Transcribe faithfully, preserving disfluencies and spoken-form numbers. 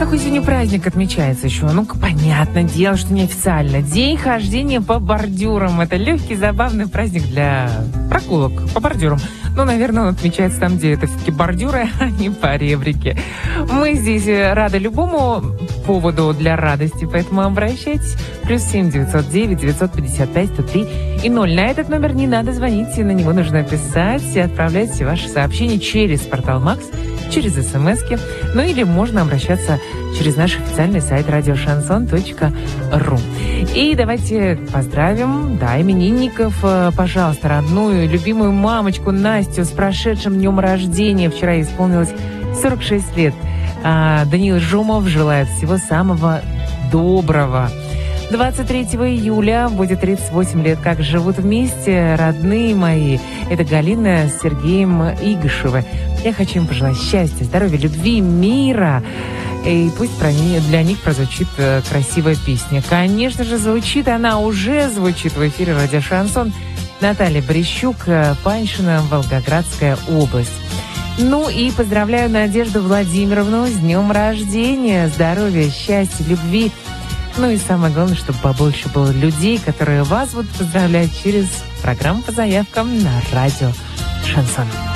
какой сегодня праздник отмечается еще? Ну-ка, понятное дело, что неофициально. День хождения по бордюрам. Это легкий, забавный праздник для прогулок по бордюрам. Ну, наверное, он отмечается там, где это все-таки бордюры, а не поребрики. Мы здесь рады любому поводу для радости, поэтому обращайтесь. Плюс семь девятьсот девять девятьсот пятьдесят пять сто три и ноль. На этот номер не надо звонить, на него нужно писать и отправлять все ваши сообщения через портал Макс, через смски, ну или можно обращаться через наш официальный сайт радиошансон точка ру. И давайте поздравим, да, именинников, пожалуйста, родную, любимую мамочку Настю с прошедшим днем рождения. Вчера ей исполнилось сорок шесть лет. А Даниил Жумов желает всего самого доброго. двадцать третьего июля будет тридцать восемь лет, как живут вместе родные мои. Это Галина с Сергеем Игышевы. Я хочу им пожелать счастья, здоровья, любви, мира. И пусть для них прозвучит красивая песня. Конечно же, звучит она, уже звучит в эфире «Радио Шансон». Наталья Борищук, Паньшина, Волгоградская область. Ну и поздравляю Надежду Владимировну с днем рождения. Здоровья, счастья, любви. Ну и самое главное, чтобы побольше было людей, которые вас будут поздравлять через программу по заявкам на радио «Шансон».